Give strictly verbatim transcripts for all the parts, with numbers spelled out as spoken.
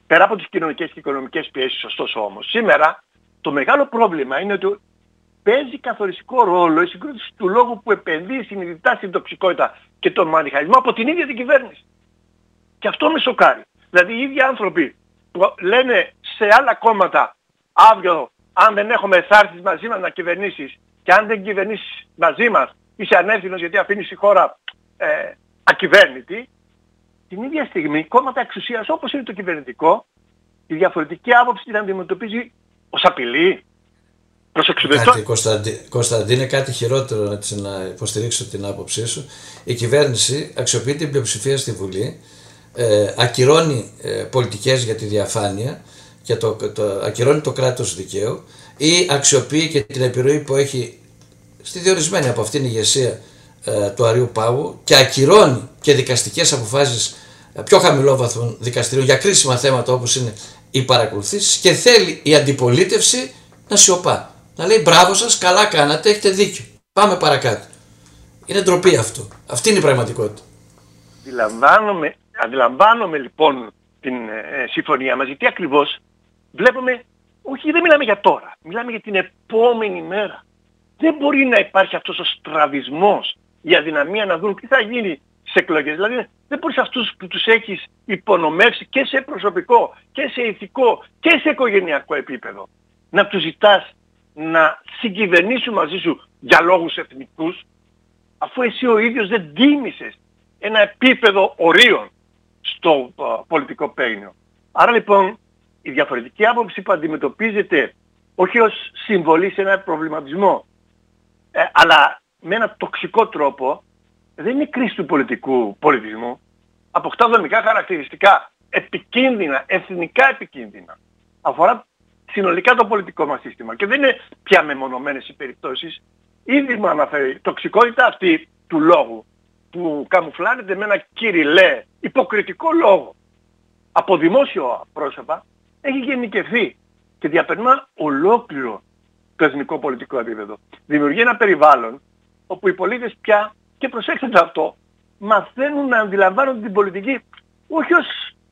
πέρα από τις κοινωνικές και οικονομικές πιέσεις, ωστόσο όμως, σήμερα το μεγάλο πρόβλημα είναι ότι παίζει καθοριστικό ρόλο η συγκρότηση του λόγου που επενδύει συνειδητά στην τοξικότητα και τον μανιχαϊσμό από την ίδια την κυβέρνηση. Και αυτό με σοκάρει. Δηλαδή οι ίδιοι άνθρωποι που λένε σε άλλα κόμματα αύριο αν δεν έχουμε θα έρθεις μαζί μας να κυβερνήσεις και αν δεν κυβερνήσεις μαζί μας είσαι ανεύθυνος γιατί αφήνεις τη χώρα ε, ακυβέρνητη, την ίδια στιγμή κόμματα εξουσίας όπως είναι το κυβερνητικό η διαφορετική άποψη την αντιμετωπίζει ως απειλή. Κάτι, Κωνσταντί, Κωνσταντίνε, κάτι χειρότερο να, να υποστηρίξω την άποψή σου. Η κυβέρνηση αξιοποιεί την πλειοψηφία στη Βουλή, ε, ακυρώνει ε, πολιτικές για τη διαφάνεια, και το, το, ακυρώνει το κράτος δικαίου ή αξιοποιεί και την επιρροή που έχει στη διορισμένη από αυτήν ηγεσία ε, του Αρείου Πάγου και ακυρώνει και δικαστικές αποφάσεις ε, πιο χαμηλόβαθμων δικαστηρίων για κρίσιμα θέματα όπως είναι οι παρακολουθήσεις και θέλει η αντιπολίτευση να σιωπά. Να λέει μπράβο σας, καλά κάνατε, έχετε δίκιο. Πάμε παρακάτω. Είναι ντροπή αυτό. Αυτή είναι η πραγματικότητα. Αντιλαμβάνομαι, αντιλαμβάνομαι λοιπόν την ε, συμφωνία μας, γιατί ακριβώς βλέπουμε, όχι δεν μιλάμε για τώρα, μιλάμε για την επόμενη μέρα. Δεν μπορεί να υπάρχει αυτός ο στραβισμός, η αδυναμία να δουν τι θα γίνει στις εκλογές. Δηλαδή δεν μπορείς αυτούς που τους έχεις υπονομεύσει και σε προσωπικό και σε ηθικό και σε οικογενειακό επίπεδο να τους ζητάς να συγκυβερνήσουν μαζί σου για λόγους εθνικούς, αφού εσύ ο ίδιος δεν τίμησες ένα επίπεδο ορίων στο uh, πολιτικό παίγνιο. Άρα λοιπόν η διαφορετική άποψη που αντιμετωπίζεται όχι ως συμβολή σε ένα προβληματισμό, ε, αλλά με ένα τοξικό τρόπο, δεν είναι κρίση του πολιτικού πολιτισμού. Αποκτά δομικά χαρακτηριστικά, επικίνδυνα, εθνικά επικίνδυνα. Αφορά συνολικά το πολιτικό μας σύστημα και δεν είναι πια μεμονωμένες οι περιπτώσεις. Ήδη μου αναφέρει τοξικότητα αυτή του λόγου που καμουφλάνεται με ένα κυριλέ υποκριτικό λόγο από δημόσιο πρόσωπα, έχει γενικευθεί και διαπερνά ολόκληρο το εθνικό πολιτικό επίπεδο. Δημιουργεί ένα περιβάλλον όπου οι πολίτες πια, και προσέξτε αυτό, μαθαίνουν να αντιλαμβάνονται την πολιτική όχι ως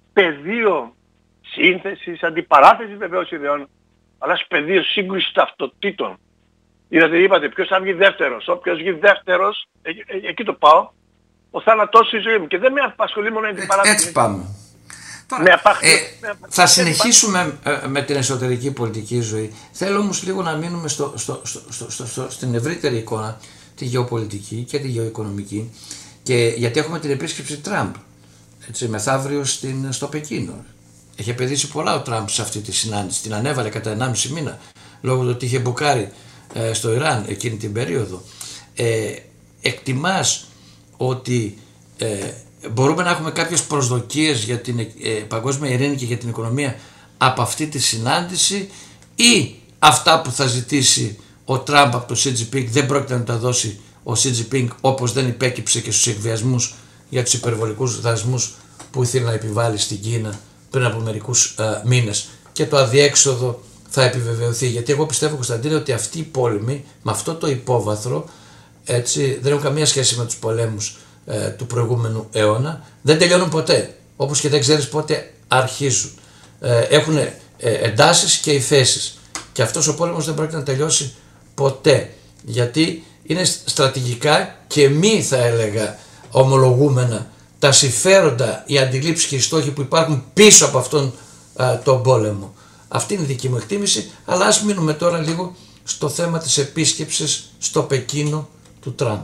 πεδίο σύνθεσης, αντιπαράθεσης βεβαίως ιδεών, αλλά ως πεδίο σύγκρουσης ταυτοτήτων. Δηλαδή είπατε ποιος θα βγει δεύτερος, όποιος βγει δεύτερος, ε, ε, εκεί το πάω, ο θάνατός η ζωή μου. Και δεν με απασχολεί μόνο η αντιπαράθεση. Έτσι πάμε. Τώρα, με απάχ... ε, με... θα συνεχίσουμε ε, με την εσωτερική πολιτική ζωή. Θέλω όμως λίγο να μείνουμε στο, στο, στο, στο, στο, στο, στην ευρύτερη εικόνα, τη γεωπολιτική και τη γεωοικονομική, και γιατί έχουμε την επίσκεψη Τραμπ, έτσι, μεθαύριο στην, στο Πεκίνο. Έχει επενδύσει πολλά ο Τραμπ σε αυτή τη συνάντηση. Την ανέβαλε κατά ενάμιση μήνα λόγω του ότι είχε μπουκάρει ε, στο Ιράν εκείνη την περίοδο. Ε, εκτιμάς ότι ε, μπορούμε να έχουμε κάποιες προσδοκίες για την ε, παγκόσμια ειρήνη και για την οικονομία από αυτή τη συνάντηση, ή αυτά που θα ζητήσει ο Τραμπ από το Σι Τζι Πινγκ δεν πρόκειται να τα δώσει ο Σι Τζι Πινγκ, όπως δεν υπέκυψε και στους εκβιασμούς για τους υπερβολικούς δασμούς που ήθελε να επιβάλλει στην Κίνα πριν από μερικούς α, μήνες, και το αδιέξοδο θα επιβεβαιωθεί. Γιατί εγώ πιστεύω, Κωνσταντίνε, ότι αυτοί οι πόλεμοι με αυτό το υπόβαθρο, έτσι, δεν έχουν καμία σχέση με τους πολέμους ε, του προηγούμενου αιώνα, δεν τελειώνουν ποτέ, όπως και δεν ξέρεις πότε αρχίζουν. Ε, έχουν ε, εντάσεις και υφέσεις, και αυτός ο πόλεμος δεν πρόκειται να τελειώσει ποτέ, γιατί είναι στρατηγικά και μη, θα έλεγα, ομολογούμενα τα συμφέροντα, οι αντιλήψεις και οι στόχοι που υπάρχουν πίσω από αυτόν α, τον πόλεμο. Αυτή είναι η δική μου εκτίμηση, αλλά ας μείνουμε τώρα λίγο στο θέμα της επίσκεψης στο Πεκίνο του Τραμπ.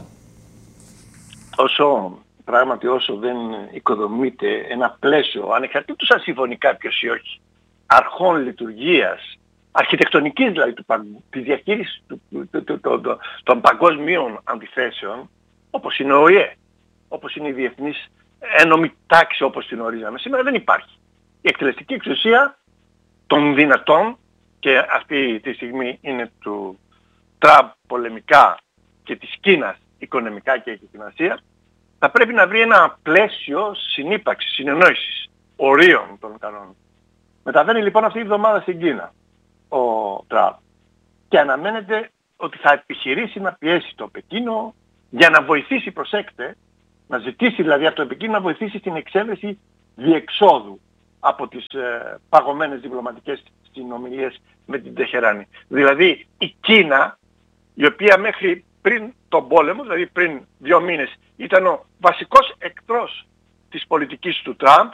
Όσο πράγματι όσο δεν οικοδομείται ένα πλαίσιο, ανεξαρτήτως αν συμφωνεί κάποιος ή όχι, αρχών λειτουργίας, αρχιτεκτονικής δηλαδή, του, της διαχείρισης του, του, του, του, του, των παγκόσμιων αντιθέσεων, όπως είναι ο ΟΗΕ, όπως είναι η διεθνής ένομη τάξη όπως την ορίζαμε σήμερα, δεν υπάρχει. Η εκτελεστική εξουσία των δυνατών, και αυτή τη στιγμή είναι του Τραμπ πολεμικά και της Κίνας οικονομικά και έχει την Ασία, θα πρέπει να βρει ένα πλαίσιο συνύπαρξης, συνεννόησης, ορίων των κανόνων. Μεταβαίνει λοιπόν αυτή η εβδομάδα στην Κίνα ο Τραμπ και αναμένεται ότι θα επιχειρήσει να πιέσει το Πεκίνο για να βοηθήσει, προσέξτε, να ζητήσει δηλαδή από το Πεκίνο να βοηθήσει στην εξέβρεση διεξόδου από τις ε, παγωμένες διπλωματικές συνομιλίες με την Τεχεράνη. Δηλαδή η Κίνα, η οποία μέχρι πριν τον πόλεμο, δηλαδή πριν δύο μήνες, ήταν ο βασικός εχθρός της πολιτικής του Τραμπ,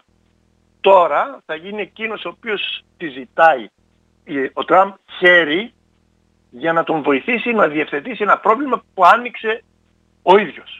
τώρα θα γίνει εκείνος ο οποίος τη ζητάει ο Τραμπ χέρι για να τον βοηθήσει να διευθετήσει ένα πρόβλημα που άνοιξε ο ίδιος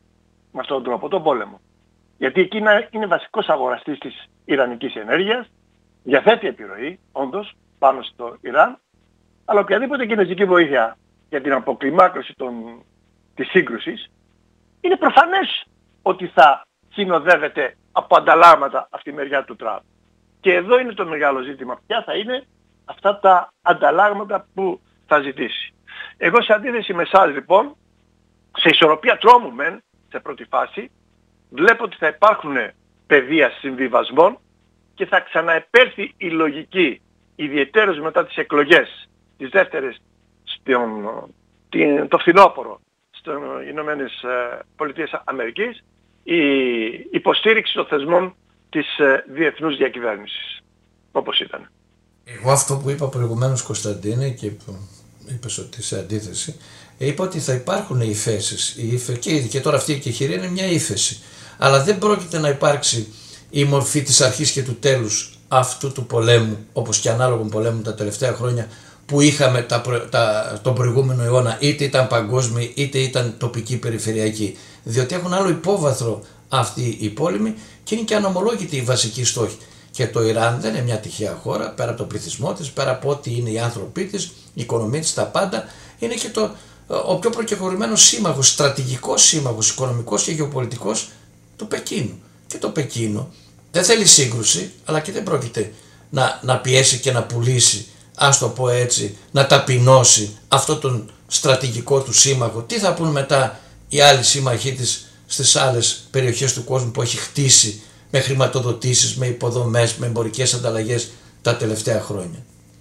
με αυτόν τον τρόπο, τον πόλεμο. Γιατί η Κίνα είναι βασικός αγοραστής της ιρανικής ενέργειας, διαθέτει επιρροή όντως πάνω στο Ιράν, αλλά οποιαδήποτε κινέζικη βοήθεια για την αποκλιμάκωση των, της σύγκρουσης, είναι προφανές ότι θα συνοδεύεται από ανταλλάγματα αυτή η μεριά του Τραμπ. Και εδώ είναι το μεγάλο ζήτημα. Ποια θα είναι αυτά τα ανταλλάγματα που θα ζητήσει. Εγώ σε αντίθεση με εσάς λοιπόν, σε ισορροπία τρόμου μεν, σε πρώτη φάση, βλέπω ότι θα υπάρχουν πεδία συμβιβασμών και θα ξαναεπέρθει η λογική, ιδιαιτέρως μετά τις εκλογές, τις δεύτερες στον, την, το φθινόπωρο στις Ηνωμένες Πολιτείες Αμερικής, η υποστήριξη των θεσμών της διεθνούς διακυβέρνησης, όπως ήταν. Εγώ αυτό που είπα προηγουμένως, Κωνσταντίνε, και που είπες ότι σε αντίθεση, είπα ότι θα υπάρχουν υφέσεις, και, και τώρα αυτή η κεχηρία είναι μια ύφεση, αλλά δεν πρόκειται να υπάρξει η μορφή της αρχής και του τέλους αυτού του πολέμου, όπως και ανάλογων πολέμων τα τελευταία χρόνια που είχαμε τα, τα, τον προηγούμενο αιώνα, είτε ήταν παγκόσμιοι είτε ήταν τοπικοί περιφερειακοί, διότι έχουν άλλο υπόβαθρο αυτοί οι πόλεμοι και είναι και ανομολόγητοι οι βασικοί στόχοι. Και το Ιράν δεν είναι μια τυχαία χώρα, πέρα από τον πληθυσμό της, πέρα από ό,τι είναι οι άνθρωποι της, η οικονομία της, τα πάντα, είναι και το, ο πιο προκεχωρημένος σύμμαχος, στρατηγικός σύμμαχος, οικονομικός και γεωπολιτικός του Πεκίνου. Και το Πεκίνο δεν θέλει σύγκρουση, αλλά και δεν πρόκειται να, να πιέσει και να πουλήσει, ας το πω έτσι, να ταπεινώσει αυτό τον στρατηγικό του σύμμαχο. Τι θα πούν μετά οι άλλοι σύμμαχοί της στις άλλες περιοχές του κόσμου που έχει χτίσει με χρηματοδοτήσεις, με υποδομές, με εμπορικές ανταλλαγές τα τελευταία χρόνια.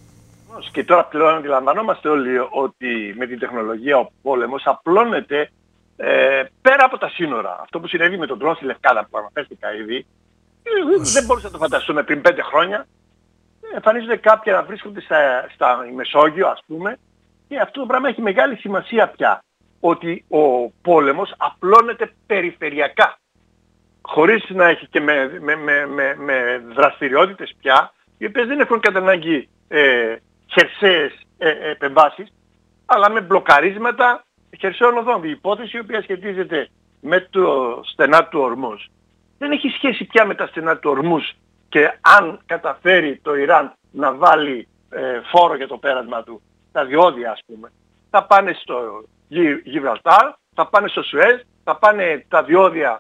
Και τώρα πλέον αντιλαμβανόμαστε όλοι ότι με την τεχνολογία ο πόλεμος απλώνεται ε, πέρα από τα σύνορα. Αυτό που συνέβη με τον ντρόν στη Λευκάδα που αναφέρθηκα ήδη, δεν μπορούσα να το φανταστούμε πριν πέντε χρόνια. Εμφανίζονται κάποια να βρίσκονται στα, στα Μεσόγειο, ας πούμε, και αυτό το πράγμα έχει μεγάλη σημασία πια. Ότι ο πόλεμος απλώνεται περιφερειακά, χωρίς να έχει και με, με, με, με, με δραστηριότητες πια, οι οποίες δεν έχουν κατά ανάγκη ε, χερσαίες ε, επεμβάσεις, αλλά με μπλοκαρίσματα χερσαίων οδών. Η υπόθεση η οποία σχετίζεται με το στενά του Ορμούζ δεν έχει σχέση πια με τα στενά του Ορμούζ και αν καταφέρει το Ιράν να βάλει ε, φόρο για το πέρασμα του, τα διόδια ας πούμε, θα πάνε στο Γιβραλτάρ, θα πάνε στο Σουέζ, θα πάνε τα διόδια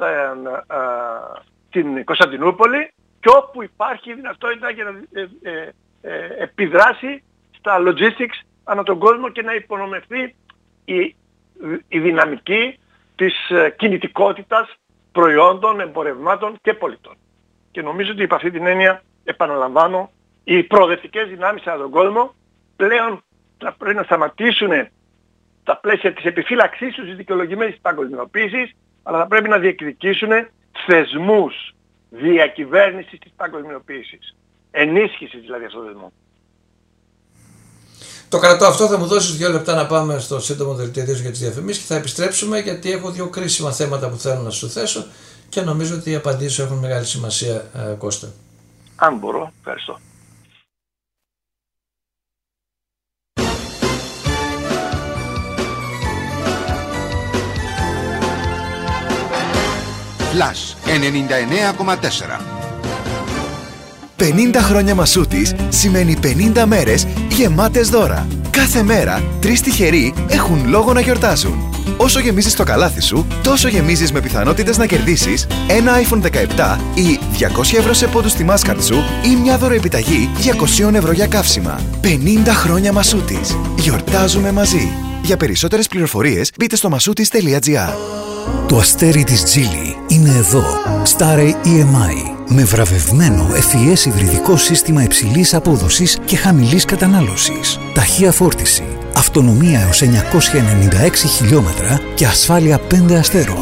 στην Κωνσταντινούπολη και όπου υπάρχει δυνατότητα για να ε, ε, ε, επιδράσει στα logistics ανά τον κόσμο και να υπονομευθεί η, η δυναμική της ε, κινητικότητας προϊόντων, εμπορευμάτων και πολιτών. Και νομίζω ότι υπ' αυτή την έννοια, επαναλαμβάνω, οι προοδευτικές δυνάμεις ανά τον κόσμο πλέον θα πρέπει να σταματήσουν τα πλαίσια της επιφύλαξής τους, της δικαιολογημένης παγκοσμιοποίησης, αλλά θα πρέπει να διεκδικήσουν θεσμούς διακυβέρνησης της παγκοσμιοποίησης. Ενίσχυσης δηλαδή αυτών των θεσμών. Το κρατώ αυτό, θα μου δώσεις δύο λεπτά να πάμε στο σύντομο δελτίο για τις διαφημίσεις και θα επιστρέψουμε γιατί έχω δύο κρίσιμα θέματα που θέλω να σου θέσω και νομίζω ότι οι απαντήσεις έχουν μεγάλη σημασία, ε, Κώστα. Αν μπορώ, ευχαριστώ. Flash ενενήντα εννέα κόμμα τέσσερα. πενήντα χρόνια Μασούτης σημαίνει πενήντα μέρες γεμάτες δώρα. Κάθε μέρα τρεις τυχεροί έχουν λόγο να γιορτάζουν. Όσο γεμίζεις το καλάθι σου, τόσο γεμίζεις με πιθανότητες να κερδίσεις ένα άιφον δεκαεπτά ή διακόσια ευρώ σε πόντους στη Mastercard σου ή μια δωροεπιταγή διακόσια ευρώ για καύσιμα. πενήντα χρόνια Μασούτης. Γιορτάζουμε μαζί. Για περισσότερες πληροφορίες μπείτε στο μασούτης τελεία τζι άρ. Το αστέρι της Geely είναι εδώ. Starry ι εμ άι. Με βραβευμένο εφ ι ες υβριδικό σύστημα υψηλής απόδοσης και χαμηλής κατανάλωσης. Ταχεία φόρτιση, αυτονομία έως εννιακόσια ενενήντα έξι χιλιόμετρα και ασφάλεια πέντε αστέρων.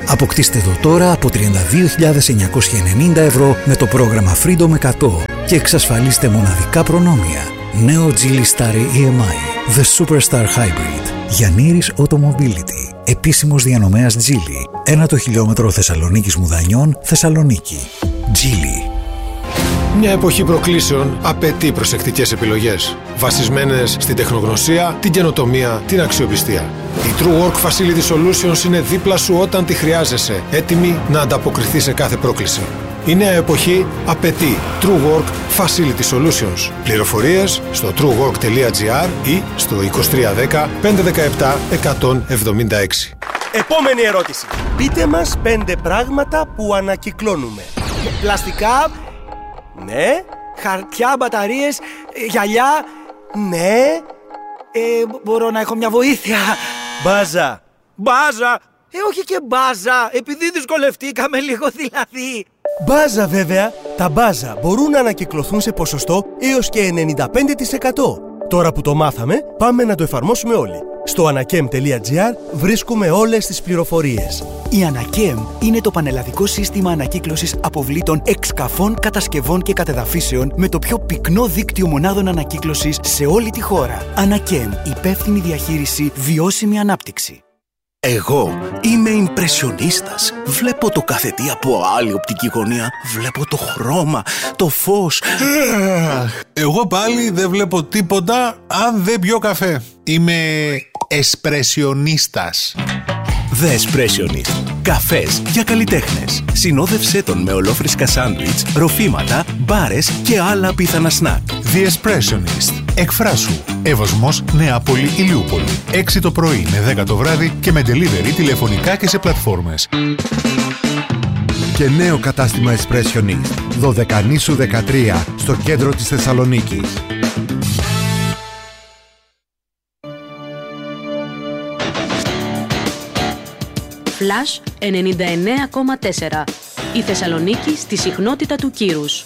Αποκτήστε το τώρα από τριάντα δύο χιλιάδες εννιακόσια ενενήντα ευρώ με το πρόγραμμα Freedom εκατό και εξασφαλίστε μοναδικά προνόμια. Νέο Geely Starry ι εμ άι. The Superstar Hybrid. Γιαννήρης Automobility. Επίσημος διανομέας Geely. Ένα το χιλιόμετρο Θεσσαλονίκης Μουδανιών, Θεσσαλονίκη. Geely. Μια εποχή προκλήσεων απαιτεί προσεκτικές επιλογές, βασισμένες στην τεχνογνωσία, την καινοτομία, την αξιοπιστία. Η True Work Facility Solutions είναι δίπλα σου όταν τη χρειάζεσαι, έτοιμη να ανταποκριθεί σε κάθε πρόκληση. Η νέα εποχή απαιτεί True Work Facility Solutions. Πληροφορίες στο truework τελεία gr ή στο είκοσι τρία δέκα πεντακόσια δεκαεπτά εκατόν εβδομήντα έξι. Επόμενη ερώτηση. Πείτε μας πέντε πράγματα που ανακυκλώνουμε. Πλαστικά, ναι. Χαρτιά, μπαταρίες, γυαλιά, ναι. Ε, μπορώ να έχω μια βοήθεια? Μπάζα. Μπάζα! Ε, όχι και μπάζα, επειδή δυσκολευτήκαμε λίγο δηλαδή. Μπάζα βέβαια. Τα μπάζα μπορούν να ανακυκλωθούν σε ποσοστό έως και ενενήντα πέντε τοις εκατό. Τώρα που το μάθαμε, πάμε να το εφαρμόσουμε όλοι. Στο ανακέμ τελεία gr βρίσκουμε όλες τις πληροφορίες. Η Ανακέμ είναι το πανελλαδικό σύστημα ανακύκλωσης αποβλήτων εξκαφών, κατασκευών και κατεδαφίσεων με το πιο πυκνό δίκτυο μονάδων ανακύκλωσης σε όλη τη χώρα. Ανακέμ, υπεύθυνη διαχείριση, βιώσιμη ανάπτυξη. Εγώ είμαι ιμπρεσιονίστας. Βλέπω το καθετή από άλλη οπτική γωνία. Βλέπω το χρώμα, το φως. Εγώ πάλι δεν βλέπω τίποτα αν δεν πιω καφέ. Είμαι εσπρεσιονίστας. The Espressionist. Καφές για καλλιτέχνες. Συνόδευσέ τον με ολόφρυσκα σάντουιτς, ροφήματα, μπάρες και άλλα πιθανά σνακ. The Espressionist. Εκφράσου. Εύωσμος, Νεάπολη, Ηλιούπολη. έξι το πρωί με δέκα το βράδυ και με delivery τηλεφωνικά και σε πλατφόρμες. Και νέο κατάστημα Espressionist. Δωδεκανήσου δεκατρία στο κέντρο της Θεσσαλονίκης. Flash ενενήντα εννέα κόμμα τέσσερα. Η Θεσσαλονίκη στη συχνότητα του κύρους.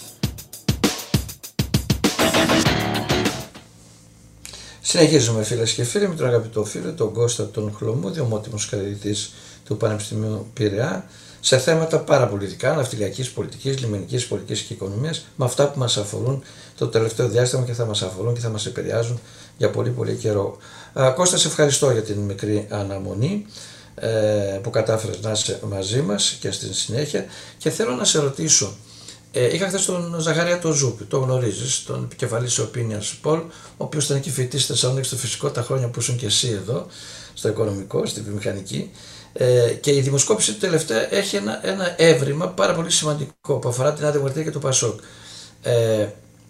Συνεχίζουμε φίλες και φίλοι με τον αγαπητό φίλο, τον Κώστα τον Χλωμούδη, ομότιμος καθηγητής του Πανεπιστημίου Πειραιά, σε θέματα πάρα πολιτικά, ναυτιλιακής πολιτικής, λιμενικής πολιτικής και οικονομίας, με αυτά που μας αφορούν το τελευταίο διάστημα και θα μας αφορούν και θα μας επηρεάζουν για πολύ πολύ καιρό. Α, Κώστα, σε ευχαριστώ για την μικρή αναμονή που κατάφερες να είσαι μαζί μας και στην συνέχεια, και θέλω να σε ρωτήσω, ε, είχα χθες τον Ζαχαρία τον Ζούπη, το γνωρίζεις, τον επικεφαλής Opinions Poll, ο οποίος ήταν και φοιτητής στη Θεσσαλονίκη στο φυσικό τα χρόνια που ήσουν και εσύ εδώ, στο οικονομικό, στη βιομηχανική, ε, και η δημοσκόπηση του τελευταία έχει ένα, ένα έβριμα πάρα πολύ σημαντικό που αφορά την Νέα Δημοκρατία και το Πασόκ. Ε,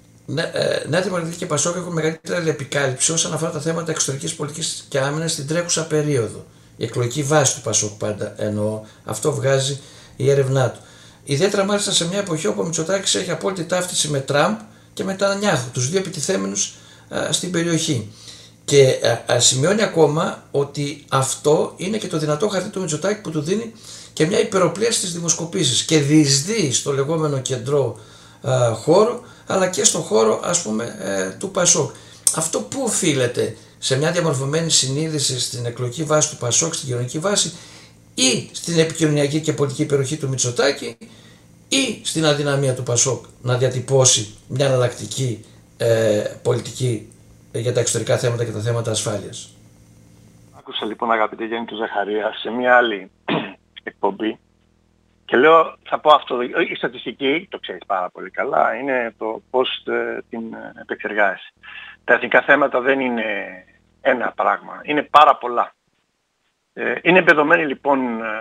Νέα Δημοκρατία και Πασόκ έχουν μεγαλύτερη επικάλυψη όσον αφορά τα θέματα εξωτερικής πολιτικής και άμυνας στην τρέχουσα περίοδο. Η εκλογική βάση του Πασόκ πάντα εννοώ, αυτό βγάζει η έρευνά του. Ιδιαίτερα μάλιστα σε μια εποχή όπου ο Μητσοτάκης έχει απόλυτη ταύτιση με Τραμπ και με Νετανιάχου, τους δύο επιτιθέμενους α, στην περιοχή. Και α, α, σημειώνει ακόμα ότι αυτό είναι και το δυνατό χαρτί του Μητσοτάκη που του δίνει και μια υπεροπλία στις δημοσκοπήσεις και διεισδύει στο λεγόμενο κεντρό α, χώρο, αλλά και στο χώρο ας πούμε ε, του Πασόκ. Αυτό πού οφείλεται? Σε μια διαμορφωμένη συνείδηση στην εκλογική βάση του Πασόκ, στην κοινωνική βάση, ή στην επικοινωνιακή και πολιτική υπεροχή του Μητσοτάκη, ή στην αδυναμία του Πασόκ να διατυπώσει μια εναλλακτική ε, πολιτική για τα εξωτερικά θέματα και τα θέματα ασφάλειας? Άκουσα λοιπόν, αγαπητέ Γιάννη του Ζαχαρία, σε μια άλλη εκπομπή και λέω, θα πω αυτό, η στατιστική, το ξέρεις πάρα πολύ καλά, είναι το πώς ε, την επεξεργάζεσαι. Τα εθνικά θέματα δεν είναι ένα πράγμα, είναι πάρα πολλά. Ε, είναι εμπεδομένη λοιπόν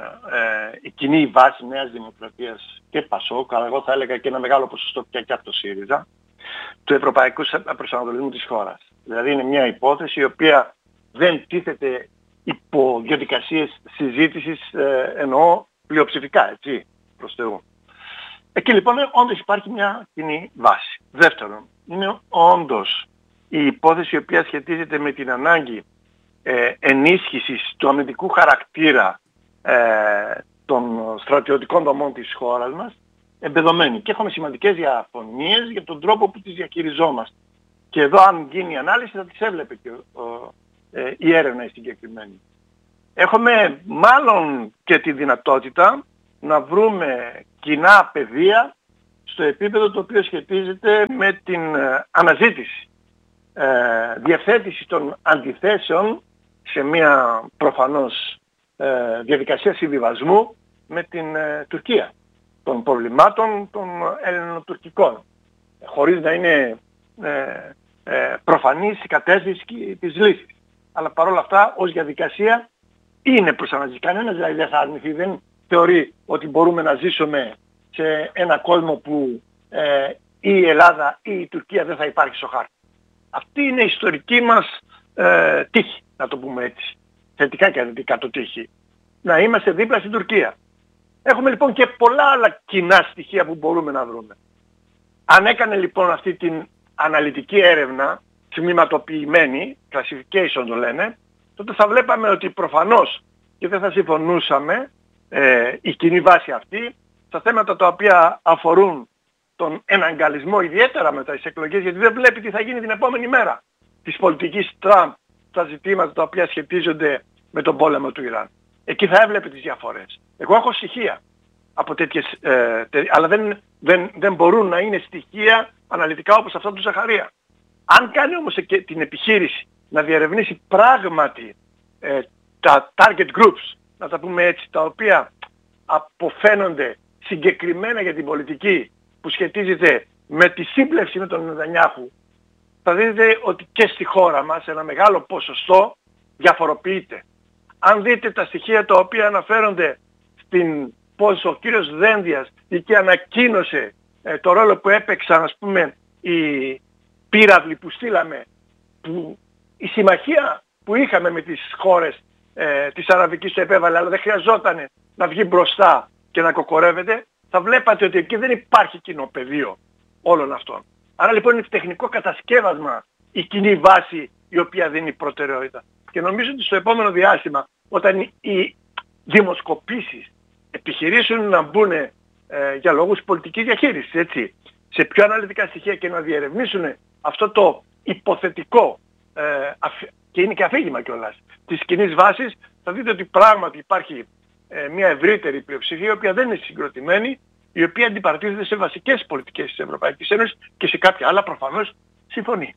ε, η κοινή βάση Νέας Δημοκρατίας και Πασόκ, αλλά εγώ θα έλεγα και ένα μεγάλο ποσοστό πια και από το ΣΥΡΙΖΑ, του ευρωπαϊκού προσανατολισμού της χώρας. Δηλαδή είναι μια υπόθεση η οποία δεν τίθεται υπό διαδικασίες συζήτησης, ε, εννοώ πλειοψηφικά, έτσι, προς Θεού. Εκεί λοιπόν όντως υπάρχει μια κοινή βάση. Δεύτερον, είναι όντως η υπόθεση η οποία σχετίζεται με την ανάγκη ε, ενίσχυσης του αμυντικού χαρακτήρα ε, των στρατιωτικών δομών της χώρας μας εμπεδομένη. Και έχουμε σημαντικές διαφωνίες για τον τρόπο που τις διαχειριζόμαστε. Και εδώ αν γίνει η ανάλυση θα τις έβλεπε και ο, ο, ε, η έρευνα η συγκεκριμένη. έχουμε μάλλον και τη δυνατότητα να βρούμε κοινά πεδία στο επίπεδο το οποίο σχετίζεται με την ε, αναζήτηση, ε, διευθέτηση των αντιθέσεων σε μια προφανώς ε, διαδικασία συμβιβασμού με την ε, Τουρκία, των προβλημάτων των ελληνοτουρκικών, χωρίς να είναι ε, ε, προφανής η κατεύθυνση της λύσης. Αλλά παρόλα αυτά ως διαδικασία είναι προσανατολική. Κανένας δηλαδή δεν θα αρνηθεί, δεν θεωρεί ότι μπορούμε να ζήσουμε σε ένα κόσμο που ε, ή η Ελλάδα ή η Τουρκία δεν θα υπάρχει στο χάρτη. Αυτή είναι η ιστορική μας ε, τύχη, να το πούμε έτσι. Θετικά και αρνητικά το τύχη. Να είμαστε δίπλα στην Τουρκία. Έχουμε λοιπόν και πολλά άλλα κοινά στοιχεία που μπορούμε να βρούμε. Αν έκανε λοιπόν αυτή την αναλυτική έρευνα, τμηματοποιημένη, classification το λένε, τότε θα βλέπαμε ότι προφανώς και δεν θα συμφωνούσαμε ε, η κοινή βάση αυτή στα θέματα τα οποία αφορούν τον εναγκαλισμό, ιδιαίτερα μετά τις εκλογές, γιατί δεν βλέπει τι θα γίνει την επόμενη μέρα της πολιτικής Τραμπ, τα ζητήματα τα οποία σχετίζονται με τον πόλεμο του Ιράν. Εκεί θα έβλεπε τις διαφορές. Εγώ έχω στοιχεία από τέτοιες, ε, τε, αλλά δεν, δεν, δεν μπορούν να είναι στοιχεία αναλυτικά όπως αυτά του Ζαχαρία. Αν κάνει όμως και την επιχείρηση να διερευνήσει πράγματι ε, τα target groups, να τα πούμε έτσι, τα οποία αποφαίνονται συγκεκριμένα για την πολιτική που σχετίζεται με τη σύμπλευση με τον Νετανιάχου, θα δείτε ότι και στη χώρα μας ένα μεγάλο ποσοστό διαφοροποιείται. Αν δείτε τα στοιχεία τα οποία αναφέρονται στην πώς ο κύριος Δένδιας εκεί ανακοίνωσε ε, το ρόλο που έπαιξαν, ας πούμε, οι πύραυλοι που στείλαμε, που η συμμαχία που είχαμε με τις χώρες ε, της Αραβικής το επέβαλε, αλλά δεν χρειαζόταν να βγει μπροστά και να κοκορεύεται, θα βλέπατε ότι εκεί δεν υπάρχει κοινό πεδίο όλων αυτών. Άρα λοιπόν είναι τεχνικό κατασκεύασμα η κοινή βάση η οποία δίνει προτεραιότητα. Και νομίζω ότι στο επόμενο διάστημα, όταν οι δημοσκοπήσεις επιχειρήσουν να μπουν ε, για λόγους πολιτικής διαχείρισης, έτσι, σε πιο αναλυτικά στοιχεία και να διερευνήσουν αυτό το υποθετικό ε, και είναι και αφήγημα κιόλας της κοινής βάσης, θα δείτε ότι πράγματι υπάρχει ε, μια ευρύτερη πλειοψηφία η οποία δεν είναι συγκροτημένη, η οποία αντιπαρατίθεται σε βασικές πολιτικές της Ευρωπαϊκής Ένωσης και σε κάποια άλλα προφανώς συμφωνεί.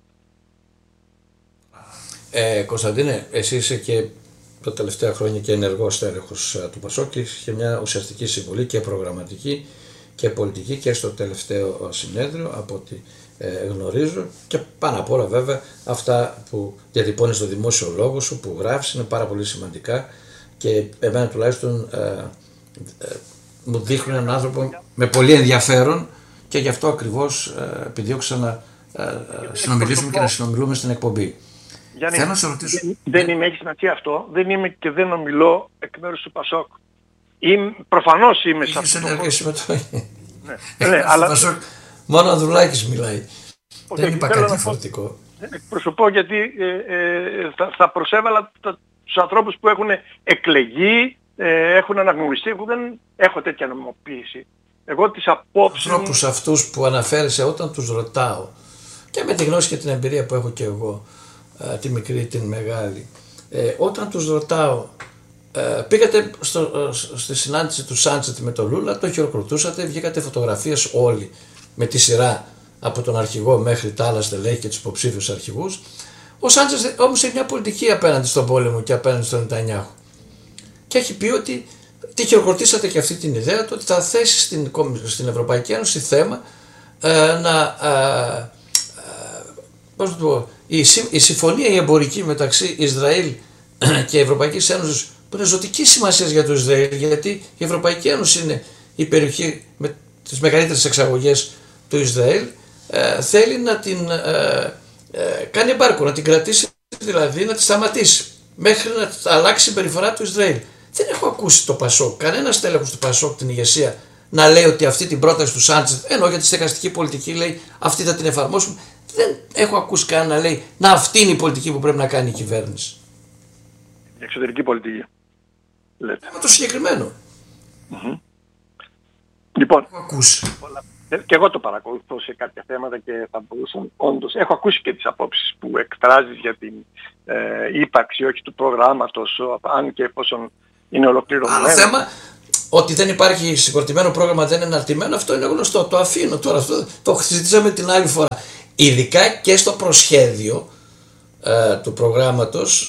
Ε, Κωνσταντίνε, εσύ είσαι και τα τελευταία χρόνια και ενεργός στέλεχος του Πασόκ και είχε μια ουσιαστική συμβολή και προγραμματική και πολιτική και στο τελευταίο συνέδριο από ό,τι ε, γνωρίζω, και πάνω απ' όλα βέβαια αυτά που διατυπώνεις στο δημόσιο λόγο σου, που γράφεις, είναι πάρα πολύ σημαντικά και εμένα τουλάχιστον ε, ε, μου δείχνουν έναν άνθρωπο με πολύ ενδιαφέρον και γι' αυτό ακριβώς ε, επιδιώξα να ε, ε, συνομιλήσουμε και να συνομιλούμε στην εκπομπή. Γιάννη, θέλω να σε ρωτήσω. Δεν, δεν είμαι, έχει σημασία αυτό, δεν είμαι και δεν ομιλώ εκ μέρους του Πασόκ. Είμαι, προφανώς είμαι σε αυτό. Έχεις με το... ναι, ναι, αλλά... Πασόκ, μόνο ο Ανδρουλάκης μιλάει. Okay, δεν είπα κάτι διαφορετικό. Εκπροσωπώ γιατί ε, ε, θα, θα προσέβαλα τα, τους ανθρώπους που έχουν εκλεγεί, ε, έχουν αναγνωριστεί, που δεν έχω τέτοια νομιμοποίηση. Εγώ τις απόψεις... Τους ανθρώπους αυτούς που αναφέρεσαι όταν τους ρωτάω, και με τη γνώση και την εμπειρία που έχω και εγώ, τη μικρή, την μεγάλη, ε, όταν τους ρωτάω, ε, πήγατε στο, στη συνάντηση του Σάντσετ με τον Λούλα, το χειροκροτούσατε, βγήκατε φωτογραφίες όλοι με τη σειρά από τον αρχηγό μέχρι τα άλλα στελέχη και τους υποψήφιους αρχηγούς. Ο Σάντσετ όμως έχει μια πολιτική απέναντι στον πόλεμο και απέναντι στον Νετανιάχου και έχει πει ότι τη χειροκροτήσατε και αυτή την ιδέα του ότι θα θέσει στην, στην Ευρωπαϊκή Ένωση θέμα ε, να ε, ε, πώς το πω, Η, η συμφωνία η εμπορική μεταξύ Ισραήλ και Ευρωπαϊκής Ένωσης, που είναι ζωτική σημασία για το Ισραήλ, γιατί η Ευρωπαϊκή Ένωση είναι η περιοχή με τις μεγαλύτερες εξαγωγές του Ισραήλ, ε, θέλει να την ε, ε, κάνει εμπάρκο, να την κρατήσει, δηλαδή να τη σταματήσει μέχρι να αλλάξει η συμπεριφορά του Ισραήλ. Δεν έχω ακούσει το Πασόκ, κανένα τέλεχος του Πασόκ, την ηγεσία, να λέει ότι αυτή την πρόταση του Σάντσετ, ενώ για τη στεγαστική πολιτική λέει αυτή θα την εφαρμόσουμε. Δεν έχω ακούσει κανένα να λέει να αυτή είναι η πολιτική που πρέπει να κάνει η κυβέρνηση. Η εξωτερική πολιτική. Λέτε. Με το συγκεκριμένο. Mm-hmm. Λοιπόν, έχω ακούσει. Πολλά, και εγώ το παρακολουθώ σε κάποια θέματα και θα μπορούσαν όντως. Έχω ακούσει και τις απόψεις που εκφράζεις για την ε, ύπαρξη όχι του προγράμματος, αν και εφόσον είναι ολοκληρωμένο. Άλλο θέμα, ότι δεν υπάρχει συγκροτημένο πρόγραμμα, δεν είναι αναρτημένο, αυτό είναι γνωστό. Το αφήνω τώρα, αυτό το συζητήσαμε την άλλη φορά. Ειδικά και στο προσχέδιο ε, του προγράμματος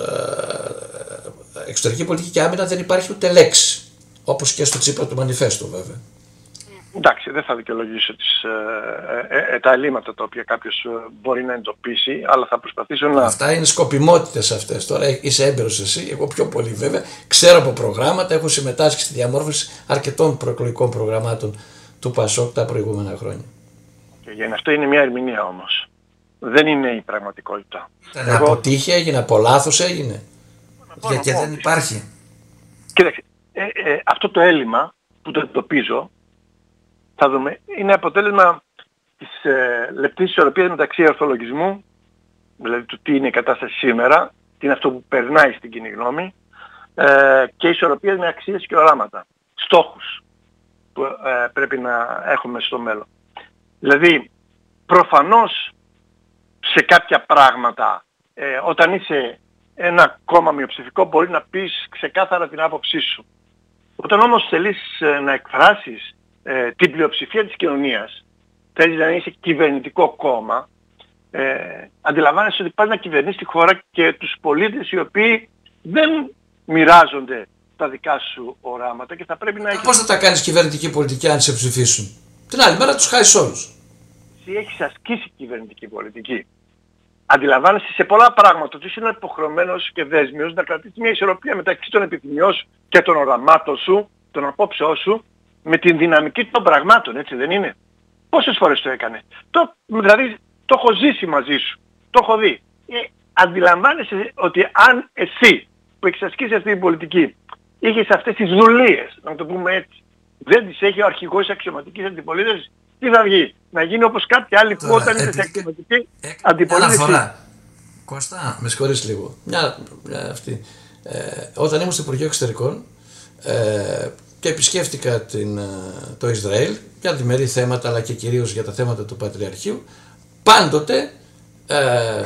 ε, εξωτερική πολιτική και άμυνα δεν υπάρχει ούτε λέξη. Όπως και στο Τσίπρα του Μανιφέστο βέβαια. Εντάξει, δεν θα δικαιολογήσω τις, ε, ε, ε, τα ελλείμματα τα οποία κάποιος ε, μπορεί να εντοπίσει, αλλά θα προσπαθήσω να... Αυτά είναι σκοπιμότητες αυτές. Τώρα είσαι έμπειρος εσύ, εγώ πιο πολύ βέβαια. Ξέρω από προγράμματα, έχω συμμετάσχει στη διαμόρφωση αρκετών προεκλογικών προγραμμάτων του ΠΑΣΟΚ τα προηγούμενα χρόνια. Και για αυτό είναι μια ερμηνεία όμως. Δεν είναι η πραγματικότητα. Ήταν εγώ... από τύχη έγινε, από λάθος έγινε. Και, και δεν υπάρχει. Κοίταξε, ε, ε, αυτό το έλλειμμα που το εντοπίζω, θα δούμε, είναι αποτέλεσμα της ε, λεπτής ισορροπίας μεταξύ ορθολογισμού, δηλαδή του τι είναι η κατάσταση σήμερα, τι είναι αυτό που περνάει στην κοινή γνώμη, ε, και ισορροπίας με αξίες και οράματα, στόχους που ε, πρέπει να έχουμε στο μέλλον. Δηλαδή, προφανώς σε κάποια πράγματα, ε, όταν είσαι ένα κόμμα μειοψηφικό μπορεί να πεις ξεκάθαρα την άποψή σου. Όταν όμως θέλεις ε, να εκφράσεις ε, την πλειοψηφία της κοινωνίας, θέλεις να είσαι κυβερνητικό κόμμα, ε, αντιλαμβάνεσαι ότι πας να κυβερνήσεις τη χώρα και τους πολίτες οι οποίοι δεν μοιράζονται τα δικά σου οράματα και θα πρέπει να έχεις... Πώς θα τα κάνεις κυβερνητική πολιτική αν σε ψηφίσουν? Την άλλη μέρα τους χάσεις όλους. Εσύ έχεις ασκήσει κυβερνητική πολιτική. Αντιλαμβάνεσαι σε πολλά πράγματα ότι είσαι υποχρεωμένος και δέσμιος να κρατήσεις μια ισορροπία μεταξύ των επιθυμιών σου και των οραμάτων σου, των απόψεών σου, με την δυναμική των πραγμάτων, έτσι δεν είναι? Πόσες φορές το έκανε? Το, δηλαδή το έχω ζήσει μαζί σου, το έχω δει. Ε, αντιλαμβάνεσαι ότι αν εσύ που έχεις ασκήσει αυτή την πολιτική είχες αυτές τις δουλείες, να το πούμε έτσι, δεν τις έχει ο αρχηγός αξιωματικής αντιπολίτευσης, τι θα βγει? Να γίνει όπως κάποιοι άλλοι που όταν είναι σε αξιωματική αντιπολίτευση. Αναφορά. Κώστα, με συγχωρείς λίγο. Μια, μια αυτή. Ε, όταν ήμουν στο Υπουργείο Εξωτερικών ε, και επισκέφτηκα την, το Ισραήλ για διμερεί θέματα αλλά και κυρίως για τα θέματα του Πατριαρχείου, πάντοτε ε,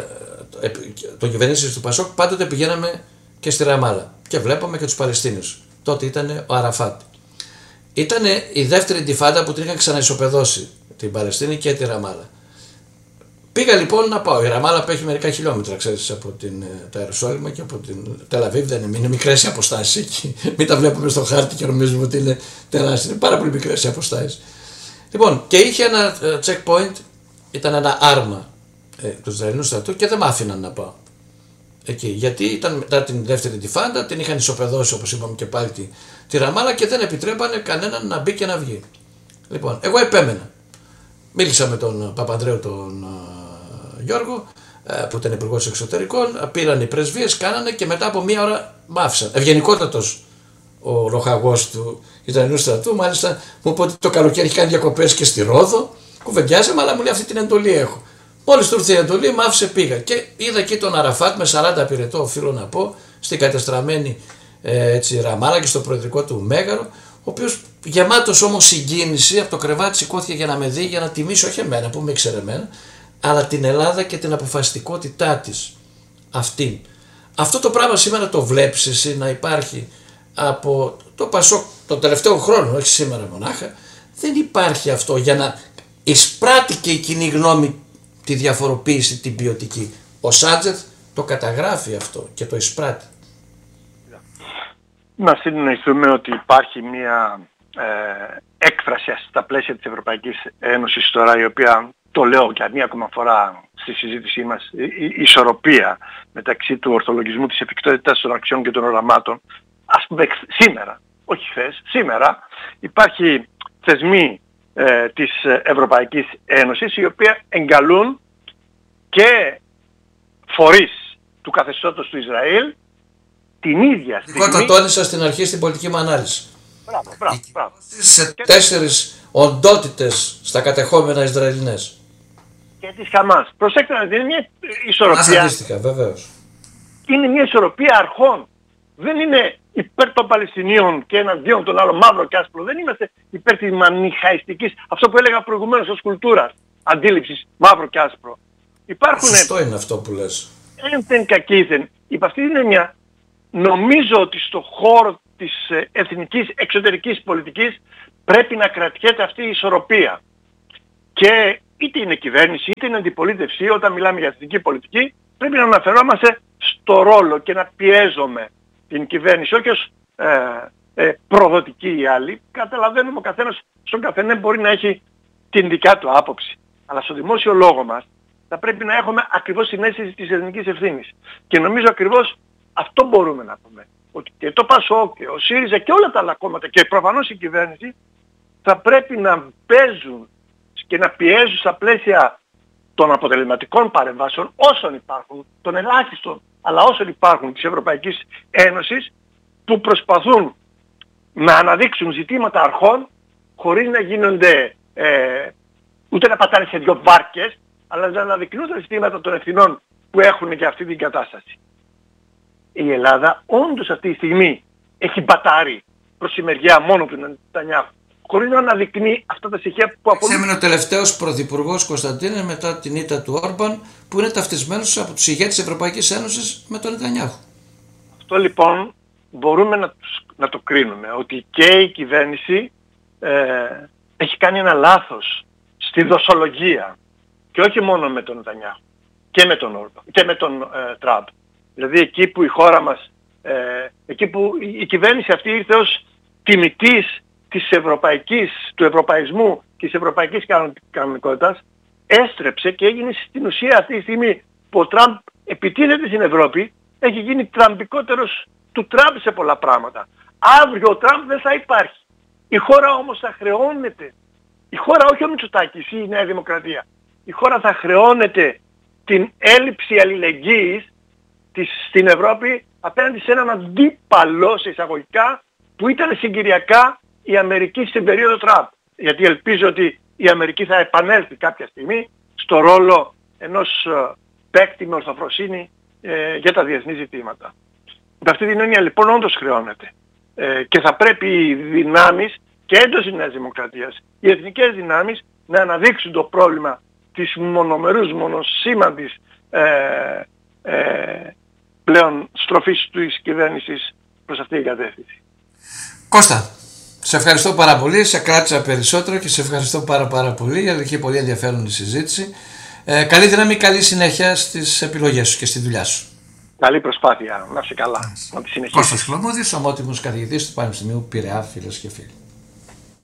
το κυβερνήσεις του Πασόκ πάντοτε πηγαίναμε και στη Ραμάλα και βλέπαμε και τους Παλαιστίνιους. Τότε ήταν ο Αραφάτ. Ήταν η δεύτερη Ιντιφάντα που την είχαν ξαναισοπεδώσει την Παλαιστίνη και τη Ραμάλα. Πήγα λοιπόν να πάω. Η Ραμάλα απέχει μερικά χιλιόμετρα, ξέρεις, από την, το Ιερουσάλημο και από την Τελαβίβ. Δεν είναι, είναι μικρές οι αποστάσεις εκεί. Μην τα βλέπουμε στο χάρτη και νομίζουμε ότι είναι τεράστιες. Είναι πάρα πολύ μικρές οι αποστάσεις. Λοιπόν, και είχε ένα checkpoint, ήταν ένα άρμα ε, του Ισραηλινού στρατού και δεν μ' άφηναν να πάω εκεί. Γιατί ήταν μετά την δεύτερη Ιντιφάντα, την είχαν ισοπεδώσει όπως είπαμε και πάλι τη, τη Ραμάλα και δεν επιτρέπανε κανέναν να μπει και να βγει. Λοιπόν, εγώ επέμενα. Μίλησα με τον Παπανδρέου τον uh, Γιώργο uh, που ήταν υπουργός εξωτερικών, uh, πήραν οι πρεσβείες, κάνανε και μετά από μία ώρα μ' άφησαν. Ευγενικότατος ο λοχαγός του Ισραηλινού στρατού, μάλιστα μου είπε ότι το καλοκαίρι έχει κάνει διακοπές και στη Ρόδο, κουβεντιάζαμε, αλλά μου λέει αυτή την εντολή έχω. Μόλις του ήρθε η εντολή, μ' άφησε, πήγα και είδα εκεί τον Αραφάτ με σαράντα πυρετό, οφείλω να πω, στην κατεστραμμένη ε, έτσι, Ραμάλα και στο προεδρικό του Μέγαρο, ο οποίος γεμάτος όμως συγκίνηση από το κρεβάτι σηκώθηκε για να με δει, για να τιμήσει όχι εμένα που με ήξερε εμένα, αλλά την Ελλάδα και την αποφασιστικότητά της αυτήν. Αυτό το πράγμα σήμερα το βλέπεις εσύ να υπάρχει από το Πασόκ τον τελευταίο χρόνο, όχι σήμερα μονάχα. Δεν υπάρχει αυτό για να εισπράττει και η κοινή γνώμη τη διαφοροποίηση την ποιοτική. Ο Σάντζεθ το καταγράφει αυτό και το εισπράττει. Να συνεννοηθούμε ότι υπάρχει μια ε, έκφραση στα πλαίσια της Ευρωπαϊκής Ένωσης τώρα, η οποία, το λέω για μία ακόμα φορά στη συζήτησή μας, η, η ισορροπία μεταξύ του ορθολογισμού, της εφικτότητας των αξιών και των οραμάτων. Ας πούμε σήμερα, όχι χθες, σήμερα υπάρχει θεσμοί ε, της Ευρωπαϊκής Ένωσης οι οποίοι εγκαλούν και φορείς του καθεστώτος του Ισραήλ την ίδια στιγμή. Εγώ το τόνισα στην αρχή στην πολιτική μου ανάλυση. Μπράβο, μπράβο, μπράβο. Σε τέσσερις οντότητες στα κατεχόμενα Ισραηλινές. Και της Χαμάς. Προσέξτε να δείτε, είναι μια ισορροπία. Αντίστοιχα, βεβαίως. Είναι μια ισορροπία αρχών. Δεν είναι υπέρ των Παλαιστινίων και εναντίον των άλλων μαύρο και άσπρο. Δεν είμαστε υπέρ της μανιχαϊστικής, αυτό που έλεγα προηγουμένως, ως κουλτούρας αντίληψης μαύρο και άσπρο. Υπάρχουν... Σωστό είναι αυτό που λες. Ένθεν κακήθεν. Υπ' αυτή την έννοια νομίζω ότι στο χώρο της εθνικής εξωτερικής πολιτικής πρέπει να κρατιέται αυτή η ισορροπία. Και είτε είναι κυβέρνηση είτε είναι αντιπολίτευση, όταν μιλάμε για εθνική πολιτική πρέπει να αναφερόμαστε στο ρόλο και να πιέζουμε την κυβέρνηση, όχι ως ε, ε, προδοτική ή άλλη. Καταλαβαίνουμε ο καθένας στον καθένα μπορεί να έχει την δικιά του άποψη. Αλλά στο δημόσιο λόγο μας θα πρέπει να έχουμε ακριβώς την αίσθηση της εθνικής ευθύνης. Και νομίζω ακριβώς αυτό μπορούμε να πούμε. Ότι και το ΠΑΣΟΚ και ο ΣΥΡΙΖΑ και όλα τα άλλα κόμματα και προφανώς η κυβέρνηση θα πρέπει να παίζουν και να πιέζουν στα πλαίσια των αποτελεσματικών παρεμβάσεων όσων υπάρχουν, των ελάχιστων αλλά όσων υπάρχουν της Ευρωπαϊκής Ένωσης, που προσπαθούν να αναδείξουν ζητήματα αρχών χωρίς να γίνονται ε, ούτε να πατάνε σε δυο βάρκες, αλλά να αναδεικνύουν τα ζητήματα των ευθυνών που έχουν για αυτή την κατάσταση. Η Ελλάδα όντως αυτή τη στιγμή έχει μπατάρει προς τη μεριά μόνο του Νετανιάχου, χωρίς να αναδεικνύει αυτά τα στοιχεία που αφορούν. Έμεινε ο τελευταίος πρωθυπουργός, Κωνσταντίνε, μετά την ήττα του Όρμπαν, που είναι ταυτισμένος από τους ηγέτες της Ευρωπαϊκής Ένωσης με τον Νετανιάχου. Αυτό λοιπόν μπορούμε να, να το κρίνουμε, ότι και η κυβέρνηση ε, έχει κάνει ένα λάθος στη δοσολογία, και όχι μόνο με τον Νετανιάχου, και με τον Όρμπαν και με τον ε, Τραμπ. Δηλαδή εκεί που η χώρα μας, ε, εκεί που η, η κυβέρνηση αυτή ήρθε ως τιμητής της ευρωπαϊκής, του ευρωπαϊσμού και της ευρωπαϊκής κανονικότητας, έστρεψε και έγινε στην ουσία αυτή τη στιγμή που ο Τραμπ επιτίθεται στην Ευρώπη, έχει γίνει τραμπικότερος του Τραμπ σε πολλά πράγματα. Αύριο ο Τραμπ δεν θα υπάρχει. Η χώρα όμως θα χρεώνεται. Η χώρα, όχι ο Μητσοτάκης ή η Νέα Δημοκρατία. Η χώρα θα χρεώνεται την έλλειψη αλληλεγγύης της, στην Ευρώπη απέναντι σε έναν αντίπαλο σε εισαγωγικά που ήταν συγκυριακά η Αμερική στην περίοδο Τραμπ. Γιατί ελπίζω ότι η Αμερική θα επανέλθει κάποια στιγμή στο ρόλο ενός uh, παίκτη με ορθοφροσύνη ε, για τα διεθνή ζητήματα. Με αυτή την έννοια λοιπόν όντως χρεώνεται. Ε, και θα πρέπει οι δυνάμεις και έντος της Νέας Δημοκρατίας, οι εθνικές δυνάμεις, να αναδείξουν το πρόβλημα της μονομερούς, μονοσήμαντης ε, ε, πλέον στροφής της κυβέρνησης προς αυτή την κατεύθυνση. Κώστα, σε ευχαριστώ πάρα πολύ, σε κράτησα περισσότερο και σε ευχαριστώ πάρα πάρα πολύ, γιατί είχε πολύ ενδιαφέρον η συζήτηση. Ε, καλή δύναμη, καλή συνέχεια στις επιλογές σου και στη δουλειά σου. Καλή προσπάθεια, να είσαι καλά, να τη συνεχίσεις. Κώστας Χλωμούδης, ομότιμος καθηγητής του Πανεπιστημίου Πειραιά, φίλες και φίλοι.